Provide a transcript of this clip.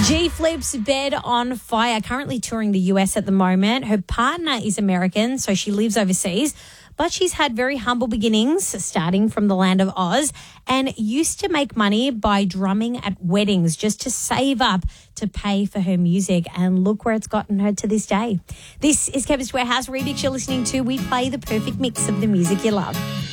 G flips bed on fire, currently touring the US at the moment. Her partner is American, so she lives overseas, but she's had very humble beginnings, starting from the land of Oz, and used to make money by drumming at weddings just to save up to pay for her music. And look where it's gotten her to this day. This is Chemist Warehouse Remix you're listening to. We play the perfect mix of the music you love.